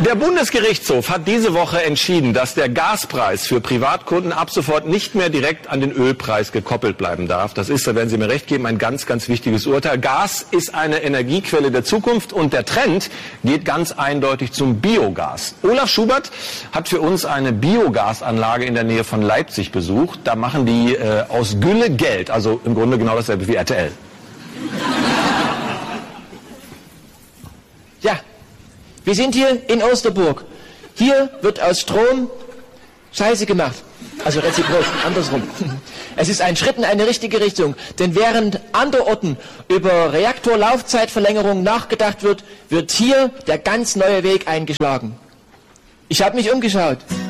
Der Bundesgerichtshof hat diese Woche entschieden, dass der Gaspreis für Privatkunden ab sofort nicht mehr direkt an den Ölpreis gekoppelt bleiben darf. Das ist, da werden Sie mir recht geben, ein ganz, ganz wichtiges Urteil. Gas ist eine Energiequelle der Zukunft und der Trend geht ganz eindeutig zum Biogas. Olaf Schubert hat für uns eine Biogasanlage in der Nähe von Leipzig besucht. Da machen die aus Gülle Geld, also im Grunde genau dasselbe wie RTL. Ja, wir sind hier in Osterburg. Hier wird aus Strom Scheiße gemacht. Also reziprok, andersrum. Es ist ein Schritt in eine richtige Richtung. Denn während anderorten über Reaktorlaufzeitverlängerung nachgedacht wird, wird hier der ganz neue Weg eingeschlagen. Ich habe mich umgeschaut.